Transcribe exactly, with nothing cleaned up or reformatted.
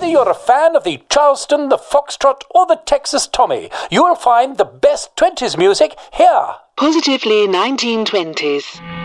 you're a fan of the Charleston, the Foxtrot, or the Texas Tommy, you will find the best twenties music here. Positively nineteen twenties.